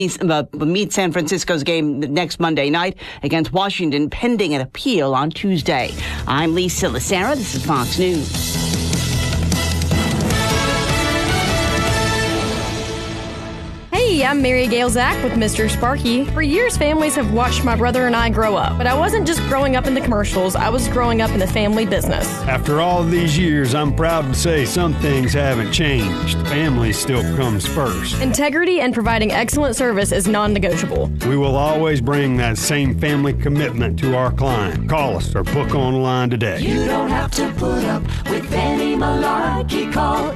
meet San Francisco's game next Monday night against Washington, pending an appeal on Tuesday. I'm Lisa Lacera. This is Fox News. Hey, I'm Mary Gail Zach with Mr. Sparky. For years, families have watched my brother and I grow up. But I wasn't just growing up in the commercials, I was growing up in the family business. After all of these years, I'm proud to say some things haven't changed. Family still comes first. Integrity and providing excellent service is non-negotiable. We will always bring that same family commitment to our client. Call us or book online today. You don't have to put up with any malarkey. Call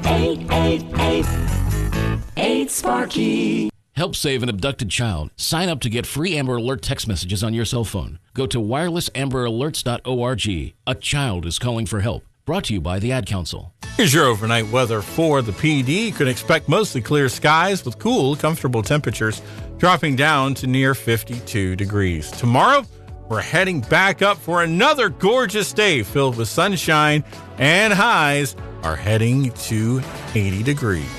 888-8-SPARKY. Help save an abducted child. Sign up to get free Amber Alert text messages on your cell phone. Go to wirelessamberalerts.org. A child is calling for help. Brought to you by the Ad Council. Here's your overnight weather for the PD. You can expect mostly clear skies with cool, comfortable temperatures dropping down to near 52 degrees. Tomorrow, we're heading back up for another gorgeous day filled with sunshine, and highs are heading to 80 degrees.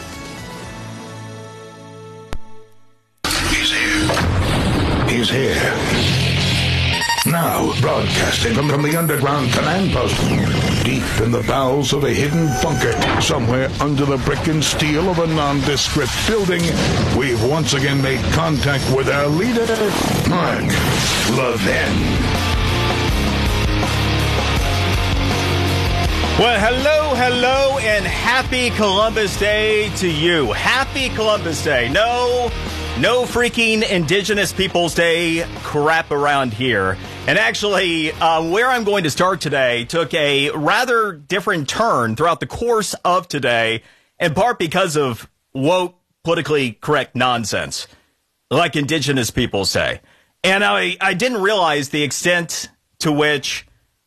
He's here. Now, broadcasting from the underground command post, deep in the bowels of a hidden bunker, somewhere under the brick and steel of a nondescript building, we've once again made contact with our leader, Mark Levin. Well, hello, and happy Columbus Day to you. Happy Columbus Day. No freaking Indigenous Peoples Day crap around here. And actually, where I'm going to start today took a rather different turn throughout the course of today, in part because of woke, politically correct nonsense, like Indigenous people say. And I didn't realize the extent to which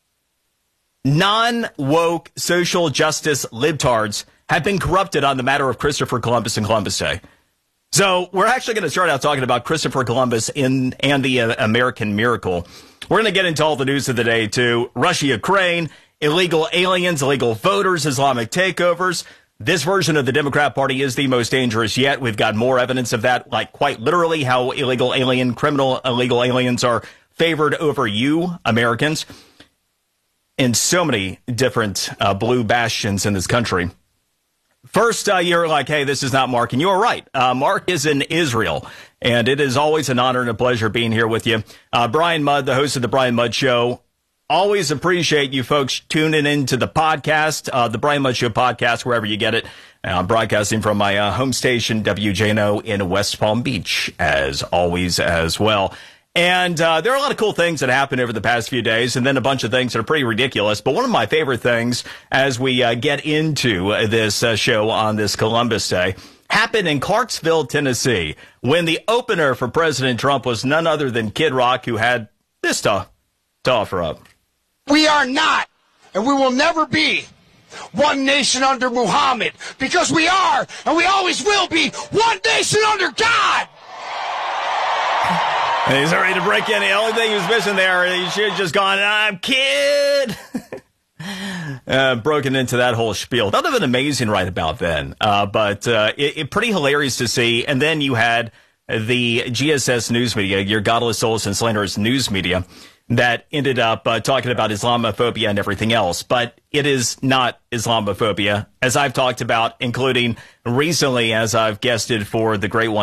non-woke social justice libtards have been corrupted on the matter of Christopher Columbus and Columbus Day. So we're actually going to start out talking about Christopher Columbus and the American miracle. We're going to get into all the news of the day, too. Russia, Ukraine, illegal aliens, illegal voters, Islamic takeovers. This version of the Democrat Party is the most dangerous yet. We've got more evidence of that, like quite literally how criminal illegal aliens are favored over you, Americans, in so many different blue bastions in this country. First, you're like, hey, this is not Mark, and you're right. Mark is in Israel, and it is always an honor and a pleasure being here with you. Brian Mudd, the host of The Brian Mudd Show. Always appreciate you folks tuning into the podcast, the Brian Mudd Show podcast, wherever you get it. I'm broadcasting from my home station, WJNO, in West Palm Beach, as always, as well. And there are a lot of cool things that happened over the past few days, and then a bunch of things that are pretty ridiculous. But one of my favorite things as we get into this show on this Columbus Day happened in Clarksville, Tennessee, when the opener for President Trump was none other than Kid Rock, who had this to offer up. We are not, and we will never be, one nation under Muhammad, because we are, and we always will be, one nation under God. And he's ready to break in. The only thing he was missing there, he should have just gone, I'm Kid. Broken into that whole spiel. That would have been amazing right about then. But it pretty hilarious to see. And then you had the GSS news media, your godless, soulless, and slanderous news media, that ended up talking about Islamophobia and everything else. But it is not Islamophobia, as I've talked about, including recently as I've guested for the Great One.